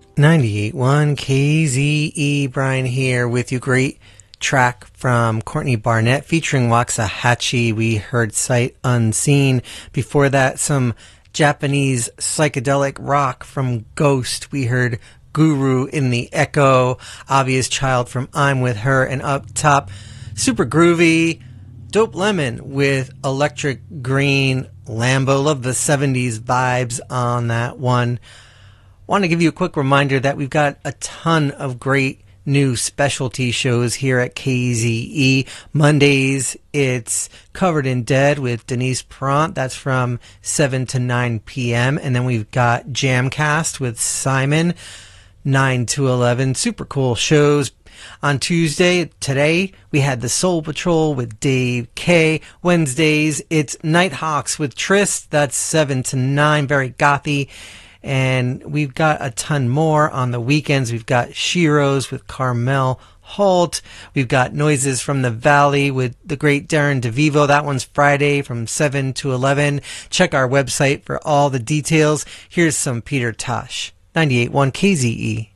98.1 KZE, Brian here with you. Great track from Courtney Barnett featuring Waxahachie. We heard Sight Unseen. Before that, some Japanese psychedelic rock from Ghost. We heard Guru in the Echo. Obvious Child from I'm With Her. And up top, super groovy, Dope Lemon with Electric Green Lambo. Love the 70s vibes on that one. Want to give you a quick reminder that we've got a ton of great new specialty shows here at KZE. Mondays, it's Covered in Dead with Denise Perrant. That's from 7 to 9 p.m. And then we've got Jamcast with Simon, 9 to 11. Super cool shows. On Tuesday, today, we had the Soul Patrol with Dave K. Wednesdays, it's Nighthawks with Trist. That's 7 to 9. Very gothy. And we've got a ton more on the weekends. We've got Shiro's with Carmel Holt. We've got Noises from the Valley with the great Darren DeVivo. That one's Friday from 7 to 11. Check our website for all the details. Here's some Peter Tosh, 98.1 KZE.